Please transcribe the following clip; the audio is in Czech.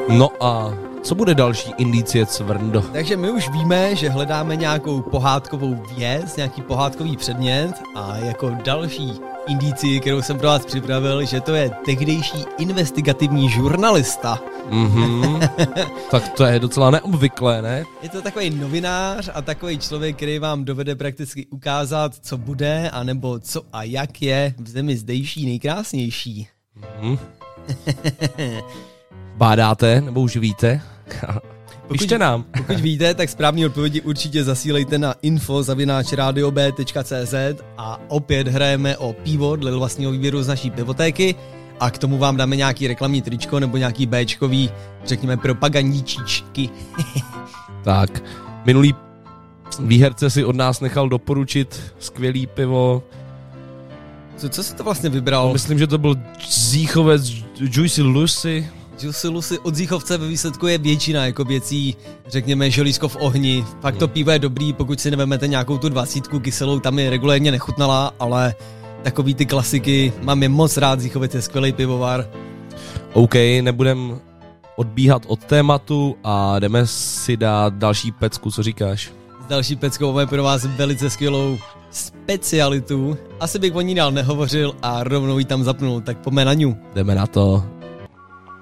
No a co bude další indicie, Cvrndo? Takže my už víme, že hledáme nějakou pohádkovou věc, nějaký pohádkový předmět a jako další indici, kterou jsem pro vás připravil, že to je tehdejší investigativní žurnalista. Tak to je docela neobvyklé, ne? Je to takový novinář a takový člověk, který vám dovede prakticky ukázat, co bude, anebo co a jak je v zemi zdejší nejkrásnější. Bádáte, nebo už víte? Pište nám. Pokud víte, tak správný odpovědi určitě zasílejte na info@radiob.cz a opět hrajeme o pivo dle vlastního výběru z naší pivotéky a k tomu vám dáme nějaký reklamní tričko nebo nějaký Bčkový, řekněme, propagandíčíčky. Tak, minulý výherce si od nás nechal doporučit skvělý pivo. Co jsi to vlastně vybral? Myslím, že to byl Zíchovec Juicy Lucy. Juicy Lucy od Zíchovce ve výsledku je většina jako věcí, řekněme, želízko v ohni. Fakt to pivo je dobrý, pokud si nevemete nějakou tu 20 kyselou, tam je regulérně nechutnala, ale takový ty klasiky, mám je moc rád, Zíchovec je skvělý pivovar. OK, nebudem odbíhat od tématu a jdeme si dát další pecku, co říkáš? S další peckou máme pro vás velice skvělou specialitu. Asi bych o ní dál nehovořil a rovnou ji tam zapnul, tak pojďme na ňu. Jdeme na to.